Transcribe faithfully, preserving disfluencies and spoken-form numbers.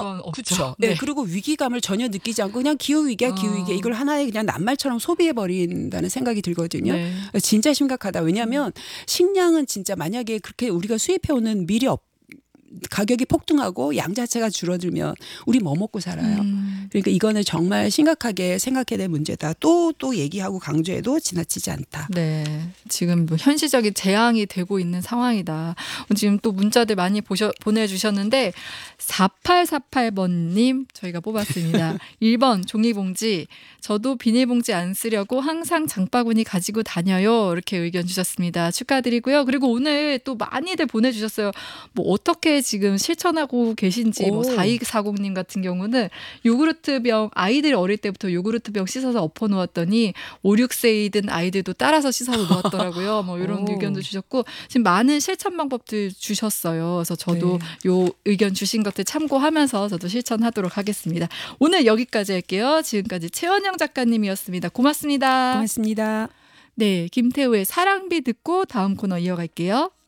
건 없죠. 그렇죠. 네. 네. 그리고 위기감을 전혀 느끼지 않고 그냥 기후 위기야 기후 위기 어. 이걸 하나의 그냥 낱말처럼 소비해 버린다는 생각이 들거든요. 네. 진짜 심각하다. 왜냐하면 식량은 진짜 만약에 그렇게 우리가 수입해 오는 밀이 없 가격이 폭등하고 양 자체가 줄어들면 우리 뭐 먹고 살아요. 음. 그러니까 이거는 정말 심각하게 생각해야 될 문제다. 또 또 얘기하고 강조해도 지나치지 않다. 네, 지금 뭐 현실적인 재앙이 되고 있는 상황이다. 지금 또 문자들 많이 보셔, 보내주셨는데 사팔사팔 번님 저희가 뽑았습니다. 일 번 종이봉지. 저도 비닐봉지 안 쓰려고 항상 장바구니 가지고 다녀요. 이렇게 의견 주셨습니다. 축하드리고요. 그리고 오늘 또 많이들 보내주셨어요. 뭐 어떻게 지금 실천하고 계신지. 뭐 오. 사이사공님 같은 경우는 요구르트병 아이들 어릴 때부터 요구르트병 씻어서 엎어놓았더니 오, 육 세이든 아이들도 따라서 씻어서 놓았더라고요. 뭐 이런 오. 의견도 주셨고 지금 많은 실천 방법들 주셨어요. 그래서 저도 네. 요 의견 주신 것들 참고하면서 저도 실천하도록 하겠습니다. 오늘 여기까지 할게요. 지금까지 최원영 작가님이었습니다. 고맙습니다. 고맙습니다. 네, 김태우의 사랑비 듣고 다음 코너 이어갈게요.